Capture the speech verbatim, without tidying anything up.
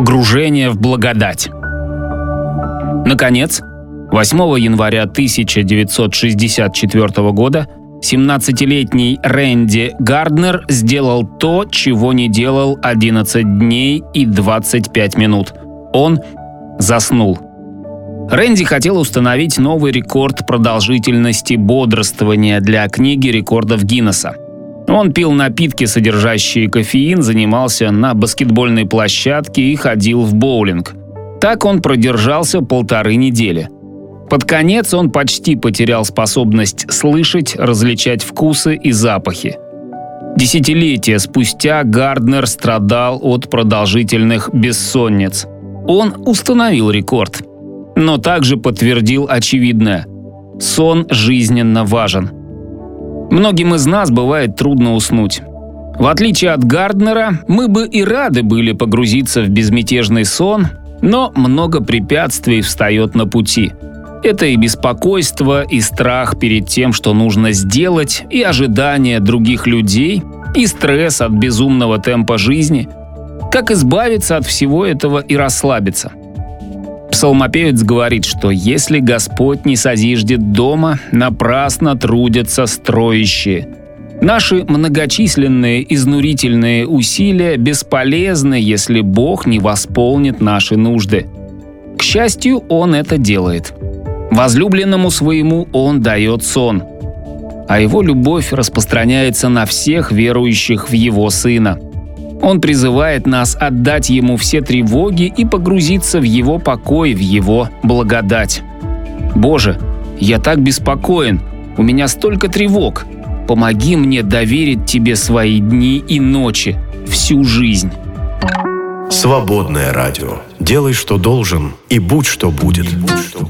Погружение в благодать. Наконец, восьмого января тысяча девятьсот шестьдесят четвёртого года семнадцатилетний Рэнди Гарднер сделал то, чего не делал одиннадцать дней и двадцать пять минут. Он заснул. Рэнди хотел установить новый рекорд продолжительности бодрствования для книги рекордов Гиннесса. Он пил напитки, содержащие кофеин, занимался на баскетбольной площадке и ходил в боулинг. Так он продержался полторы недели. Под конец он почти потерял способность слышать, различать вкусы и запахи. Десятилетия спустя Гарднер страдал от продолжительных бессонниц. Он установил рекорд, но также подтвердил очевидное – сон жизненно важен. Многим из нас бывает трудно уснуть. В отличие от Гарднера, мы бы и рады были погрузиться в безмятежный сон, но много препятствий встает на пути. Это и беспокойство, и страх перед тем, что нужно сделать, и ожидания других людей, и стресс от безумного темпа жизни. Как избавиться от всего этого и расслабиться? Псалмопевец говорит, что если Господь не созиждет дома, напрасно трудятся строящие. Наши многочисленные изнурительные усилия бесполезны, если Бог не восполнит наши нужды. К счастью, Он это делает. Возлюбленному своему Он дает сон, а Его любовь распространяется на всех верующих в Его Сына. Он призывает нас отдать Ему все тревоги и погрузиться в Его покой, в Его благодать. «Боже, я так беспокоен, у меня столько тревог. Помоги мне доверить Тебе свои дни и ночи, всю жизнь». Свободное радио. Делай, что должен, и будь, что будет.